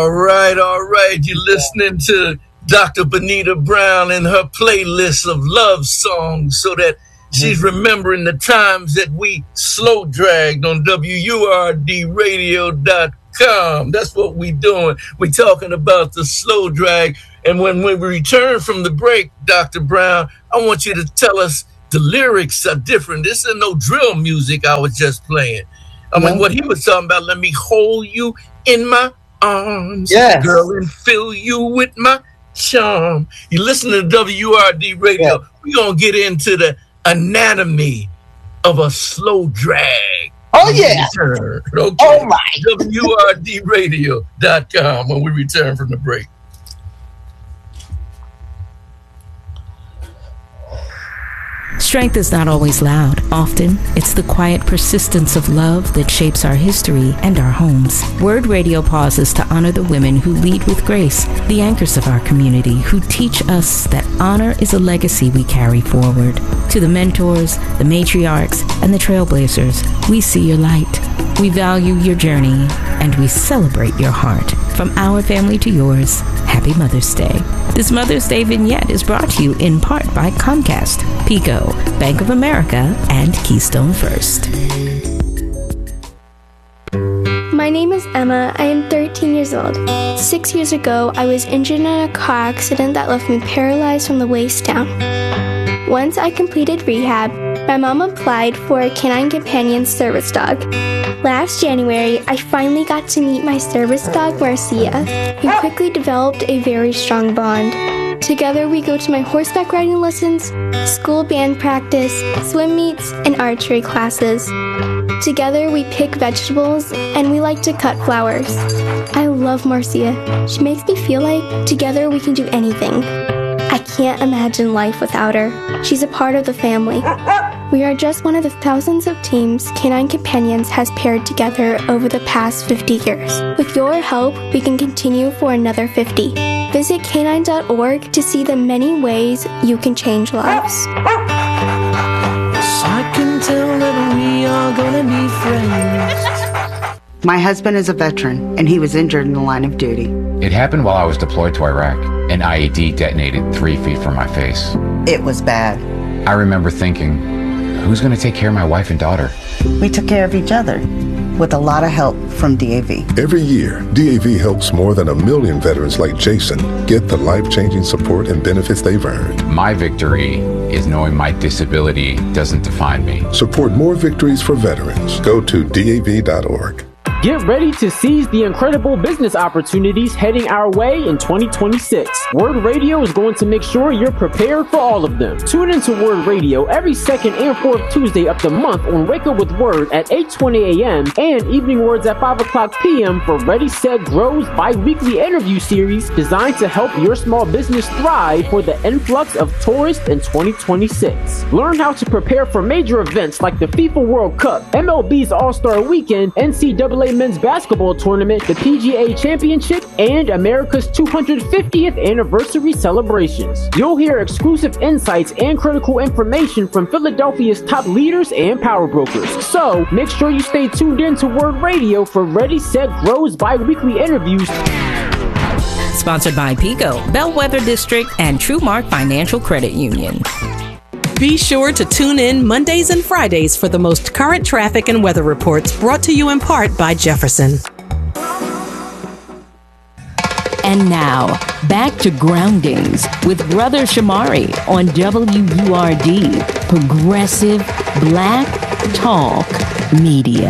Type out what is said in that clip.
All right. You're listening to Dr. Bonita Brown and her playlist of love songs so that she's remembering the times that we slow dragged on WURDradio.com. That's what we doing. We talking about the slow drag. And when we return from the break, Dr. Brown, I want you to tell us the lyrics are different. This is no drill music I was just playing. I mean, what he was talking about, let me hold you in my arms, girl, and fill you with my charm. You listen to WURD Radio. We're going to get into the anatomy of a slow drag. Oh, yeah. Okay. All right. WURDradio.com when we return from the break. Strength is not always loud. Often, it's the quiet persistence of love that shapes our history and our homes. Word Radio pauses to honor the women who lead with grace, the anchors of our community who teach us that honor is a legacy we carry forward. To the mentors, the matriarchs, and the trailblazers, we see your light. We value your journey, and we celebrate your heart. From our family to yours, happy Mother's Day. This Mother's Day vignette is brought to you in part by Comcast, Pico, Bank of America, and Keystone First. My name is Emma. I am 13 years old. 6 years ago, I was injured in a car accident that left me paralyzed from the waist down. Once I completed rehab, my mom applied for a Canine Companion service dog. Last January, I finally got to meet my service dog, Marcia. We quickly developed a very strong bond. Together, we go to my horseback riding lessons, school band practice, swim meets, and archery classes. Together, we pick vegetables, and we like to cut flowers. I love Marcia. She makes me feel like together we can do anything. I can't imagine life without her. She's a part of the family. We are just one of the thousands of teams Canine Companions has paired together over the past 50 years. With your help, we can continue for another 50. Visit canine.org to see the many ways you can change lives. I can tell that we are gonna be friends. My husband is a veteran, and he was injured in the line of duty. It happened while I was deployed to Iraq. An IED detonated 3 feet from my face. It was bad. I remember thinking, who's going to take care of my wife and daughter? We took care of each other, with a lot of help from DAV. Every year, DAV helps more than 1 million veterans like Jason get the life-changing support and benefits they've earned. My victory is knowing my disability doesn't define me. Support more victories for veterans. Go to DAV.org. Get ready to seize the incredible business opportunities heading our way in 2026. Word Radio is going to make sure you're prepared for all of them. Tune into Word Radio every second and fourth Tuesday of the month on Wake Up With Word at 8:20 a.m. and Evening Words at 5 o'clock p.m. for Ready, Set, Grow's bi-weekly interview series designed to help your small business thrive for the influx of tourists in 2026. Learn how to prepare for major events like the FIFA World Cup, MLB's All-Star Weekend, NCAA Men's Basketball Tournament, the PGA Championship, and America's 250th anniversary celebrations. You'll hear exclusive insights and critical information from Philadelphia's top leaders and power brokers. So, make sure you stay tuned in to Word Radio for Ready, Set, Grow's bi-weekly interviews. Sponsored by Pico, Bellwether District, and TrueMark Financial Credit Union. Be sure to tune in Mondays and Fridays for the most current traffic and weather reports brought to you in part by Jefferson. And now, back to Groundings with Brother Shamari on WURD, Progressive Black Talk Media.